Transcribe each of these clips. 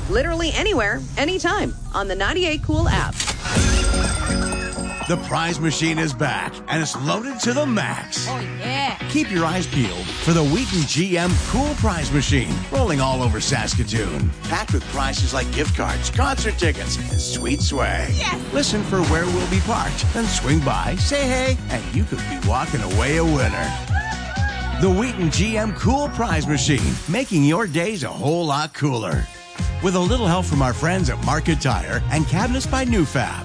literally anywhere, anytime on the 98 Cool app. The prize machine is back, and it's loaded to the max. Oh, yeah. Keep your eyes peeled for the Wheaton GM Cool Prize Machine, rolling all over Saskatoon. Packed with prizes like gift cards, concert tickets, and sweet swag. Yes. Listen for where we'll be parked, then swing by, say hey, and you could be walking away a winner. The Wheaton GM Cool Prize Machine, making your days a whole lot cooler. With a little help from our friends at Market Tire and Cabinets by NewFab.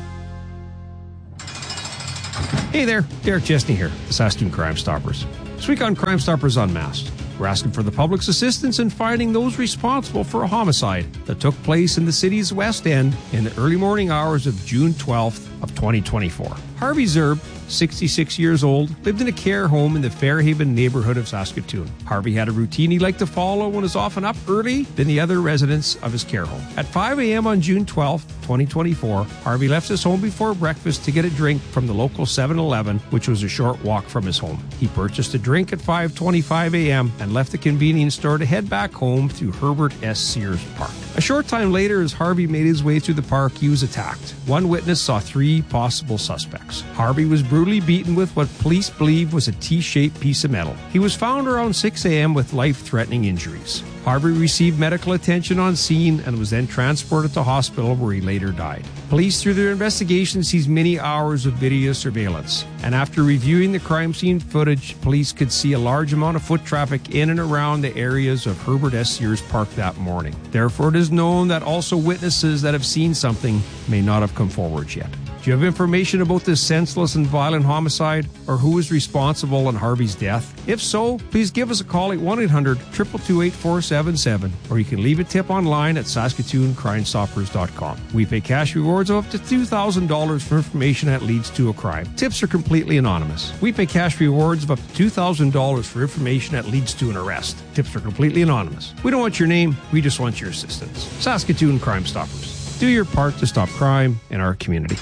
Hey there, Derek Chesney here, the Saskatoon Crime Stoppers. This week on Crime Stoppers Unmasked, we're asking for the public's assistance in finding those responsible for a homicide that took place in the city's West End in the early morning hours of June 12th of 2024. Harvey Zerb, 66 years old, lived in a care home in the Fairhaven neighborhood of Saskatoon. Harvey had a routine he liked to follow and was often up early than the other residents of his care home. At 5 a.m. on June 12th, 2024, Harvey left his home before breakfast to get a drink from the local 7-Eleven, which was a short walk from his home. He purchased a drink at 5:25 a.m. and left the convenience store to head back home through Herbert S. Sears Park. A short time later, as Harvey made his way through the park, he was attacked. One witness saw 3 possible suspects. Harvey was brutally beaten with what police believe was a T-shaped piece of metal. He was found around 6 a.m. with life-threatening injuries. Harvey received medical attention on scene and was then transported to hospital where he later died. Police, through their investigation, seized many hours of video surveillance. And after reviewing the crime scene footage, police could see a large amount of foot traffic in and around the areas of Herbert S. Sears Park that morning. Therefore, it is known that also witnesses that have seen something may not have come forward yet. Do you have information about this senseless and violent homicide or who is responsible in Harvey's death? If so, please give us a call at 1-800-222-8477 or you can leave a tip online at SaskatoonCrimeStoppers.com. We pay cash rewards of up to $2,000 for information that leads to a crime. Tips are completely anonymous. We pay cash rewards of up to $2,000 for information that leads to an arrest. Tips are completely anonymous. We don't want your name, we just want your assistance. Saskatoon Crime Stoppers. Do your part to stop crime in our community.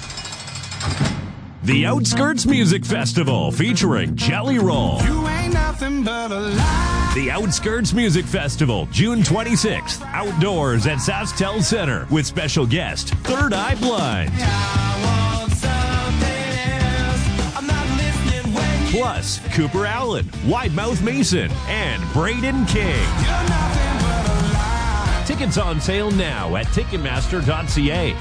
The Outskirts Music Festival featuring Jelly Roll. You ain't nothing but a lie. The Outskirts Music Festival, June 26th, outdoors at SaskTel Center with special guest Third Eye Blind. I want something else. I'm not listening when you Plus, Cooper Allen, Widemouth Mason, and Braden King. You're nothing but a lie. Tickets on sale now at Ticketmaster.ca.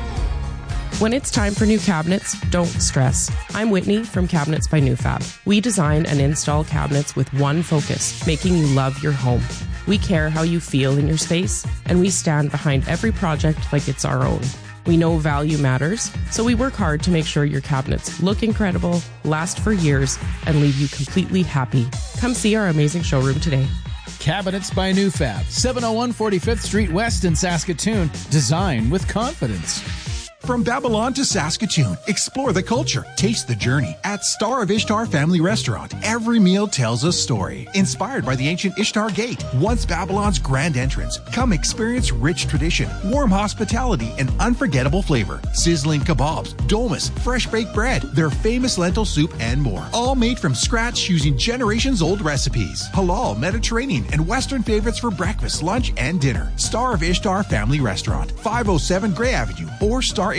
When it's time for new cabinets, don't stress. I'm Whitney from Cabinets by NewFab. We design and install cabinets with one focus, making you love your home. We care how you feel in your space, and we stand behind every project like it's our own. We know value matters, so we work hard to make sure your cabinets look incredible, last for years, and leave you completely happy. Come see our amazing showroom today. Cabinets by NewFab, 701 45th Street West in Saskatoon. Design with confidence. From Babylon to Saskatoon, explore the culture, taste the journey. At Star of Ishtar Family Restaurant, every meal tells a story. Inspired by the ancient Ishtar Gate, once Babylon's grand entrance. Come experience rich tradition, warm hospitality, and unforgettable flavor. Sizzling kebabs, dolmas, fresh baked bread, their famous lentil soup, and more. All made from scratch using generations-old recipes. Halal, Mediterranean, and Western favorites for breakfast, lunch, and dinner. Star of Ishtar Family Restaurant, 507 Gray Avenue, or starishtar.ca.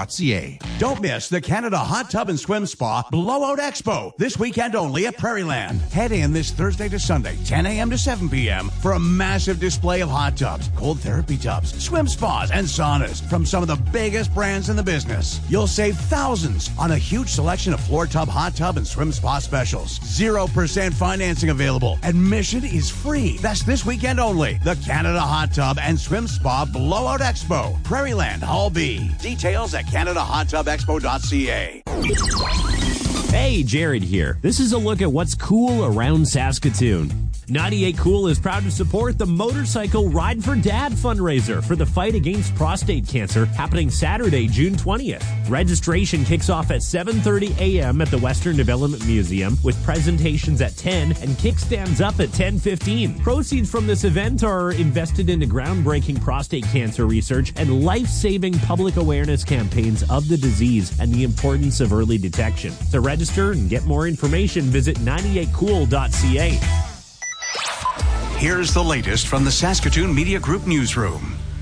Don't miss the Canada Hot Tub and Swim Spa Blowout Expo this weekend only at Prairieland. Head in this Thursday to Sunday, 10 a.m. to 7 p.m. for a massive display of hot tubs, cold therapy tubs, swim spas, and saunas from some of the biggest brands in the business. You'll save thousands on a huge selection of floor tub, hot tub, and swim spa specials. 0% financing available. Admission is free. That's this weekend only. The Canada Hot Tub and Swim Spa Blowout Expo, Prairieland Hall B. Details at CanadaHotTubExpo.ca. Hey, Jared here. This is a look at what's cool around Saskatoon. 98 Cool is proud to support the Motorcycle Ride for Dad fundraiser for the fight against prostate cancer happening Saturday, June 20th. Registration kicks off at 7:30 a.m. at the Western Development Museum with presentations at 10 and kickstands up at 10:15. Proceeds from this event are invested into groundbreaking prostate cancer research and life-saving public awareness campaigns of the disease and the importance of early detection. To register and get more information, visit 98cool.ca. Here's the latest from the Saskatoon Media Group newsroom.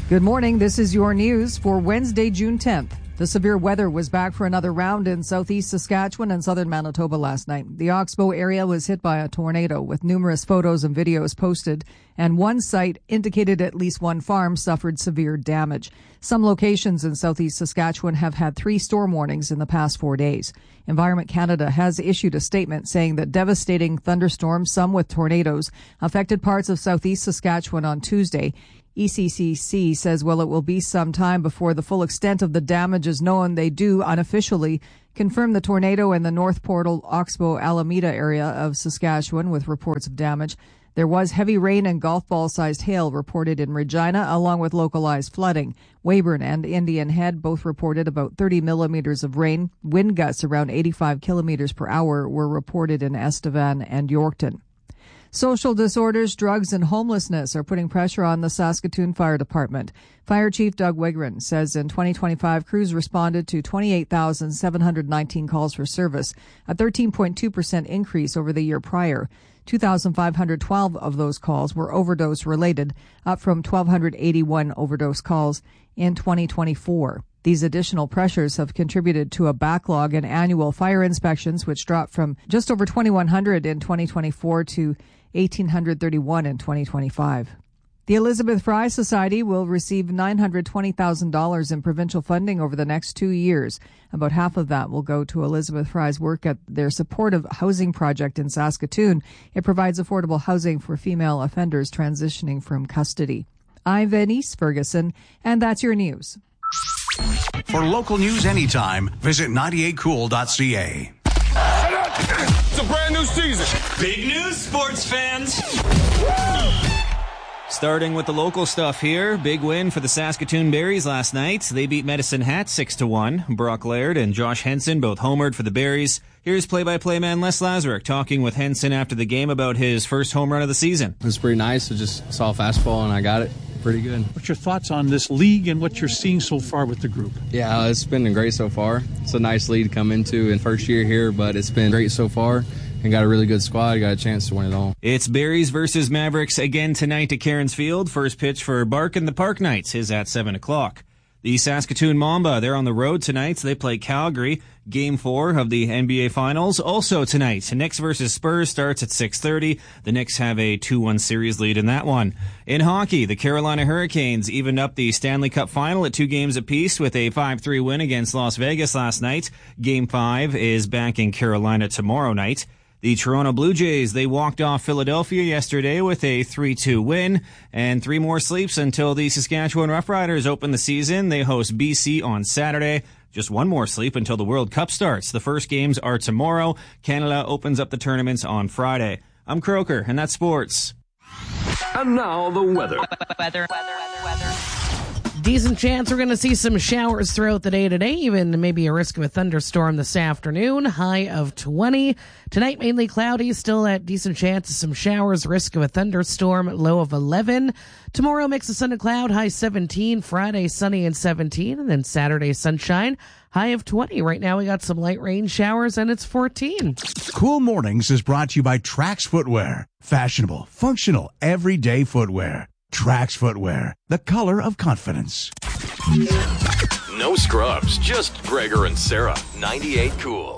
Good morning. This is your news for Wednesday, June 10th. The severe weather was back for another round in southeast Saskatchewan and southern Manitoba last night. The Oxbow area was hit by a tornado with numerous photos and videos posted, and one site indicated at least one farm suffered severe damage. Some locations in southeast Saskatchewan have had 3 storm warnings in the past 4 days. Environment Canada has issued a statement saying that devastating thunderstorms, some with tornadoes, affected parts of southeast Saskatchewan on Tuesday. ECCC says, well, it will be some time before the full extent of the damage is known. They do unofficially confirm the tornado in the North Portal, Oxbow, Alameda area of Saskatchewan with reports of damage. There was heavy rain and golf ball-sized hail reported in Regina, along with localized flooding. Weyburn and Indian Head both reported about 30 millimeters of rain. Wind gusts around 85 kilometers per hour were reported in Estevan and Yorkton. Social disorders, drugs, and homelessness are putting pressure on the Saskatoon Fire Department. Fire Chief Doug Wigren says in 2025, crews responded to 28,719 calls for service, a 13.2% increase over the year prior. 2,512 of those calls were overdose-related, up from 1,281 overdose calls in 2024. These additional pressures have contributed to a backlog in annual fire inspections, which dropped from just over 2,100 in 2024 to 1,831 in 2025. The Elizabeth Fry Society will receive $920,000 in provincial funding over the next 2 years. About half of that will go to Elizabeth Fry's work at their supportive housing project in Saskatoon. It provides affordable housing for female offenders transitioning from custody. I'm Venice Ferguson, and that's your news. For local news anytime, visit 98cool.ca. It's a brand new season. Big news, sports fans. Starting with the local stuff here, big win for the Saskatoon Berries last night. They beat Medicine Hat 6-1. Brock Laird and Josh Henson both homered for the Berries. Here's play-by-play man Les Lazaruk talking with Henson after the game about his first home run of the season. It was pretty nice. I just saw a fastball and I got it. Pretty good. What's your thoughts on this league and what you're seeing so far with the group? Yeah, it's been great so far. It's a nice league to come into in first year here, but it's been great so far. And got a really good squad. Got a chance to win it all. It's Berries versus Mavericks again tonight at Cairns Field. First pitch for Bark and the Park Knights is at 7 o'clock. The Saskatoon Mamba, they're on the road tonight. So they play Calgary. Game 4 of the NBA Finals also tonight. Knicks versus Spurs starts at 6:30. The Knicks have a 2-1 series lead in that one. In hockey, the Carolina Hurricanes evened up the Stanley Cup Final at 2 games apiece with a 5-3 win against Las Vegas last night. Game 5 is back in Carolina tomorrow night. The Toronto Blue Jays, they walked off Philadelphia yesterday with a 3-2 win, and 3 more sleeps until the Saskatchewan Roughriders open the season. They host BC on Saturday. Just 1 more sleep until the World Cup starts. The first games are tomorrow. Canada opens up the tournaments on Friday. I'm Croker, and that's sports. And now the weather. Weather. Decent chance we're going to see some showers throughout the day today, even maybe a risk of a thunderstorm this afternoon. High of 20. Tonight, mainly cloudy, still at decent chance of some showers, risk of a thunderstorm, low of 11. Tomorrow, mix of sun and cloud, high 17. Friday, sunny and 17. And then Saturday, sunshine, high of 20. Right now, we got some light rain showers, and it's 14. Cool Mornings is brought to you by Trax Footwear. Fashionable, functional, everyday footwear. Trax Footwear, the color of confidence. No scrubs, just Gregor and Sarah. 98 Cool.